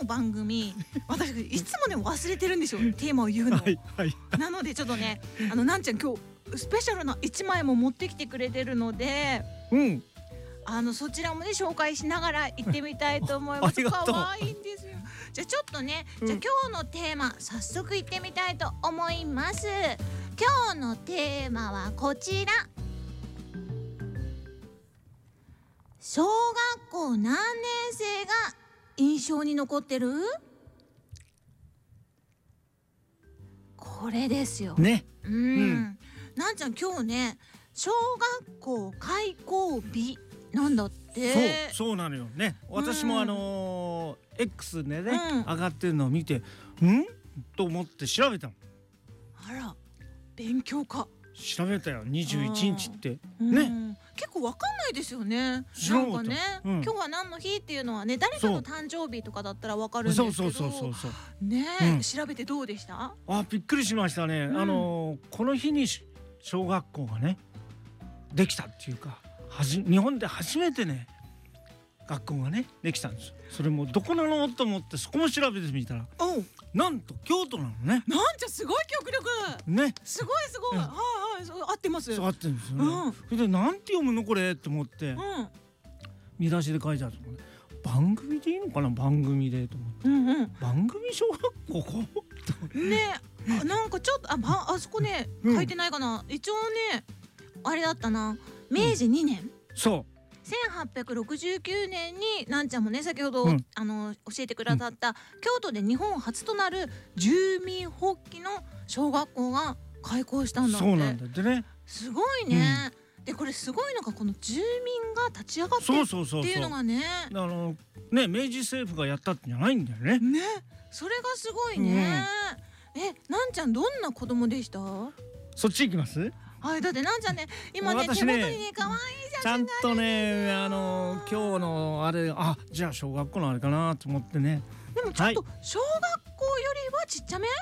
の番組私いつもね忘れてるんですよテーマを言うの、 はいはい、 なのでちょっとねなんちゃん今日スペシャルな1枚も持ってきてくれてるので、そちらもね紹介しながら行ってみたいと思います。可愛いんですよ。じゃあちょっとね、じゃあ今日のテーマ早速行ってみたいと思います。今日のテーマはこちら。小学校何年生が印象に残ってる？これですよね。 なんちゃん今日ね小学校開校日なんだって。 そうなのよね。私もX でね、上がってるのを見てと思って調べたの。 あら勉強家。 調べたよ。21日ってね、 結構わかんないですよね。なんかね、今日は何の日っていうのはね誰かの誕生日とかだったらわかるんですけど、そうね、調べてどうでした？ びっくりしましたね。この日に小学校がねできたっていうか、日本で初めてね学校がねできたんですよ。それもどこなのと思ってそこも調べてみたら、なんと京都なのね。 なんじゃすごい記憶力ね。 すごい、合ってます。 合ってるんですよね。それでなんて読むのこれって思って、見出しで書いてあるのね。番組でいいのかな、番組でと思って、番組小学校ね、なんかちょっとあそこね書いてないかな。一応ねあれだったな、明治2年、 そう 1869年になんちゃんもね先ほど、教えてくださった、京都で日本初となる住民発起の小学校が開校したんだって。そうなんだってね。すごいね。でこれすごいのがこの住民が立ち上がってっていうのがね、 ね明治政府がやったんじゃないんだよね。 ね、それがすごいね。なんちゃんどんな子供でした？ そっち行きます？ はい、だってなんちゃんね今ね手元にね可愛い写真がちゃんとね今日のあれじゃあ小学校のあれかなと思ってね。 でもちょっと小学校よりはちっちゃめ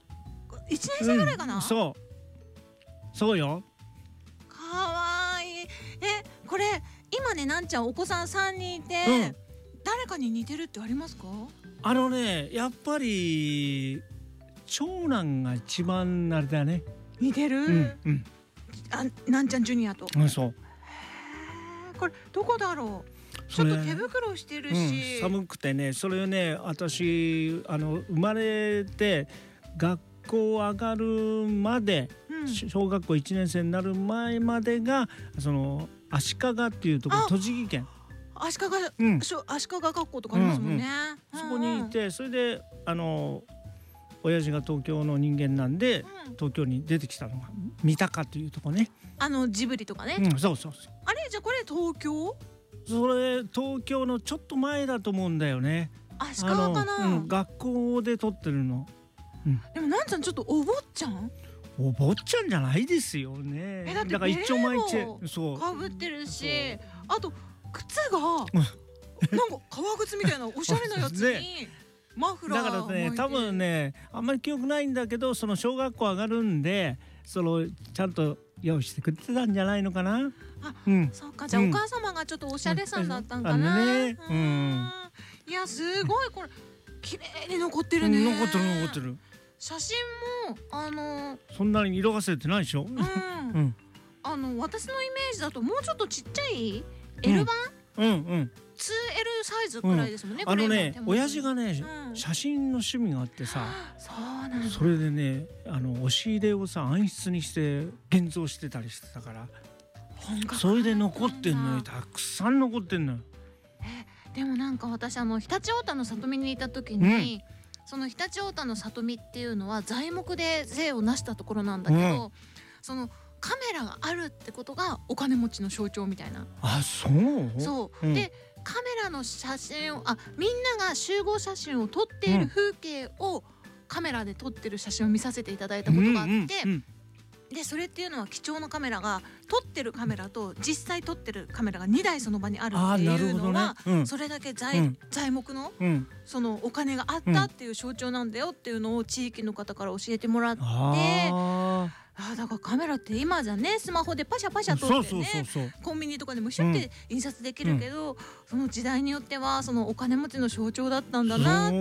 ？1年生ぐらいかな？ そうよ。 可愛い。これ今ねなんちゃんお子さん3人いて、誰かに似てるってありますか？ やっぱり長男が一番あれだね。 似てる？なんちゃんジュニアと。 そう。 これどこだろう。ちょっと手袋してるし、 寒くてね、それをね私生まれて学校上がるまで、小学校1年生になる前までが足利っていうところ、栃木県足利学校とかありますもんね。 そこにいて、それで親父が東京の人間なんで、東京に出てきたのが三鷹というとこね。 ジブリとかね。 そう。 あれじゃあこれ東京？ それ東京のちょっと前だと思うんだよね。 足利かな。 学校で撮ってるの。 でもなんちゃんちょっとお坊ちゃん？ お坊ちゃんじゃないですよね。 だってから一丁前一かぶってるし、あと靴がなんか革靴みたいなおしゃれなやつに。マフラーだからね多分ねあんまり記憶ないんだけど、その小学校上がるんでちゃんと用意してくれてたんじゃないのかな。 そうか、じゃあお母様がちょっとおしゃれさんだったんかな。いやすごいこれ綺麗に残ってるね。 残ってる。 写真もそんなに色あせてないでしょ。 私のイメージだともうちょっとちっちゃい L 版2L サイズくらいですもんね。 親父がね写真の趣味があってさ、それでね押し入れをさ暗室にして現像してたりしてたから、それで残ってんのよ。たくさん残ってんのよ。 でもなんか私常陸太田の里見にいた時に、その常陸太田の里見っていうのは材木で税を成したところなんだけど、そのカメラがあるってことがお金持ちの象徴みたいな。そうでカメラの写真をみんなが集合写真を撮っている風景をカメラで撮ってる写真を見させていただいたことがあって、でそれっていうのは貴重なカメラが撮ってるカメラと実際撮ってるカメラが2台その場にあるっていうのは、それだけ材木のそのお金があったっていう象徴なんだよっていうのを地域の方から教えてもらって、だからカメラって今じゃねスマホでパシャパシャ撮ってね、コンビニとかでもシュッて印刷できるけど、その時代によってはそのお金持ちの象徴だったんだなって